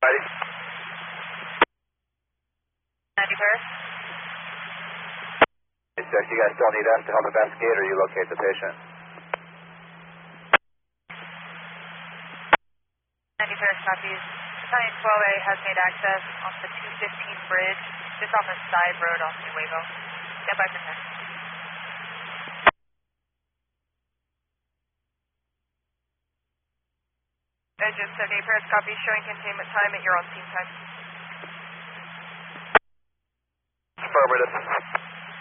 Ready? 91st. Hey, sir, you guys still need us to help investigate or you locate the patient? 91st copies. Battalion 12A has made access on the 215 bridge, just off a side road off Nuevo. Stand by for next. Edges 78th copy, showing containment time at your on scene time. Affirmative.